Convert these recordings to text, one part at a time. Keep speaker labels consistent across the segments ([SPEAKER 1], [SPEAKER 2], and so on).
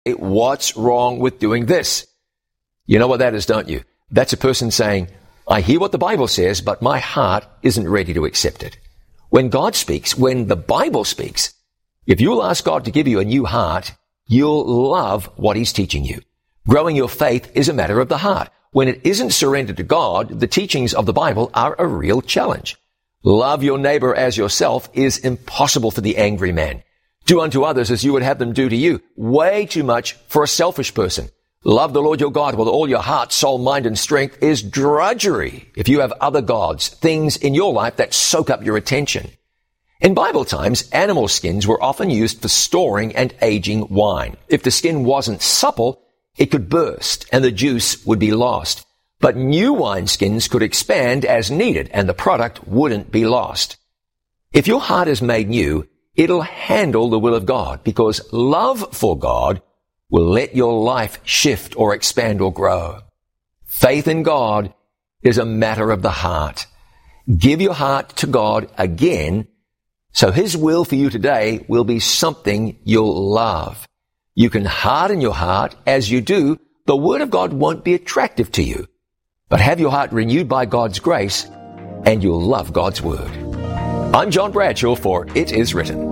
[SPEAKER 1] what's wrong with doing this? You know what that is, don't you? That's a person saying, I hear what the Bible says, but my heart isn't ready to accept it. When God speaks, when the Bible speaks, if you'll ask God to give you a new heart, you'll love what He's teaching you. Growing your faith is a matter of the heart. When it isn't surrendered to God, the teachings of the Bible are a real challenge. Love your neighbor as yourself is impossible for the angry man. Do unto others as you would have them do to you. Way too much for a selfish person. Love the Lord your God with all your heart, soul, mind, and strength is drudgery if you have other gods, things in your life that soak up your attention. In Bible times, animal skins were often used for storing and aging wine. If the skin wasn't supple, it could burst and the juice would be lost. But new wineskins could expand as needed and the product wouldn't be lost. If your heart is made new, it'll handle the will of God because love for God will let your life shift or expand or grow. Faith in God is a matter of the heart. Give your heart to God again so His will for you today will be something you'll love. You can harden your heart. As you do, the Word of God won't be attractive to you. But have your heart renewed by God's grace, and you'll love God's Word. I'm John Bradshaw for It Is Written.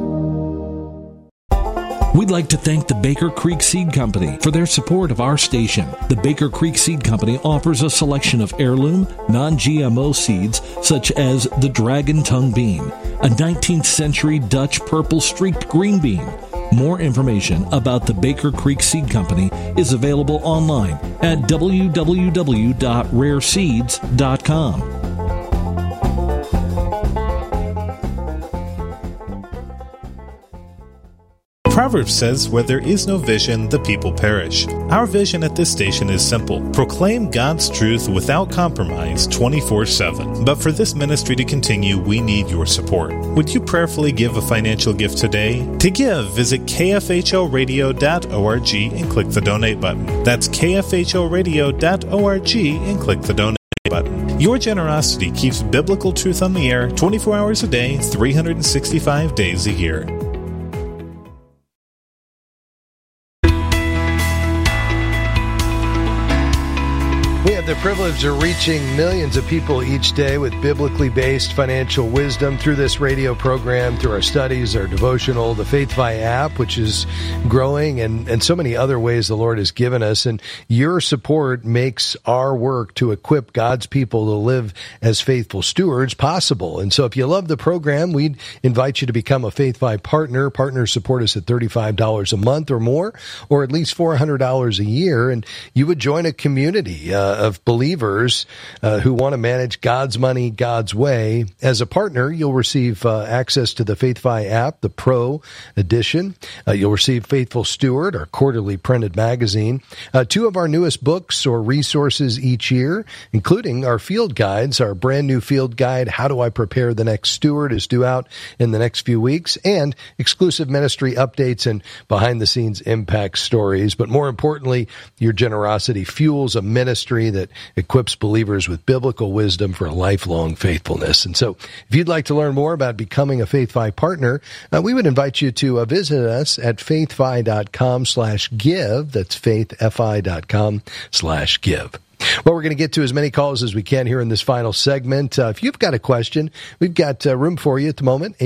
[SPEAKER 2] We'd like to thank the Baker Creek Seed Company for their support of our station. The Baker Creek Seed Company offers a selection of heirloom, non-GMO seeds such as the Dragon Tongue Bean, a 19th century Dutch purple streaked green bean. More information about the Baker Creek Seed Company is available online at www.rareseeds.com.
[SPEAKER 3] Proverbs says, where there is no vision, the people perish. Our vision at this station is simple. Proclaim God's truth without compromise 24/7. But for this ministry to continue, we need your support. Would you prayerfully give a financial gift today? To give, visit kfhoradio.org and click the donate button. That's kfhoradio.org and click the donate button. Your generosity keeps biblical truth on the air 24 hours a day, 365 days a year.
[SPEAKER 4] We have the privilege of reaching millions of people each day with biblically based financial wisdom through this radio program, through our studies, our devotional, the FaithFi app, which is growing, and so many other ways the Lord has given us. And your support makes our work to equip God's people to live as faithful stewards possible. And so if you love the program, we'd invite you to become a FaithFi partner. Partners support us at $35 a month or more, or at least $400 a year. And you would join a community of believers who want to manage God's money God's way. As a partner, you'll receive access to the FaithFi app, the Pro edition. You'll receive Faithful Steward, our quarterly printed magazine, 2 of our newest books or resources each year, including our field guides. Our brand new field guide, How Do I Prepare the Next Steward, is due out in the next few weeks, and exclusive ministry updates and behind-the-scenes impact stories. But more importantly, your generosity fuels a ministry that equips believers with biblical wisdom for a lifelong faithfulness. And so if you'd like to learn more about becoming a FaithFi partner, we would invite you to visit us at faithfi.com/give. That's faithfi.com/give. Well, we're going to get to as many calls as we can here in this final segment. If you've got a question, we've got room for you at the moment,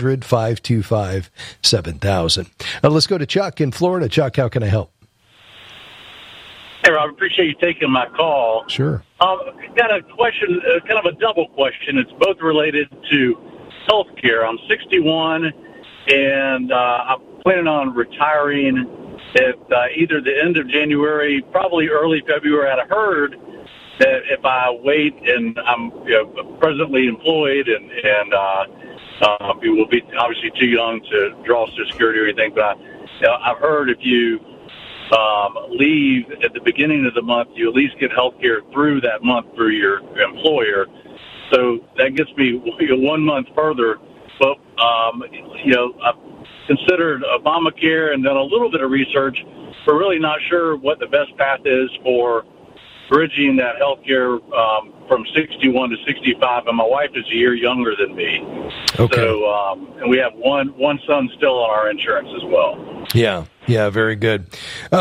[SPEAKER 4] 800-525-7000. Let's go to Chuck in Florida. Chuck, how can I help?
[SPEAKER 5] Hey, Rob, appreciate you taking my call.
[SPEAKER 4] Sure.
[SPEAKER 5] Got a question, kind of a double question. It's both related to health care. I'm 61, and I'm planning on retiring at either the end of January, probably early February. I'd heard that if I wait, and I'm presently employed, and we will be obviously too young to draw Social Security or anything, but I've heard if you leave at the beginning of the month, you at least get health care through that month through your employer. So that gets me 1 month further. But, I've considered Obamacare and done a little bit of research, but really not sure what the best path is for bridging that health care from 61 to 65. And my wife is a year younger than me. Okay. So, and we have one son still on our insurance as well.
[SPEAKER 4] Yeah, very good.